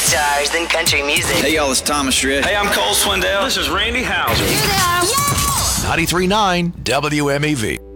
stars in country music. Hey, y'all, it's Thomas Rhett. Hey, I'm Cole Swindell. This is Randy Houser. 93.9 WMEV.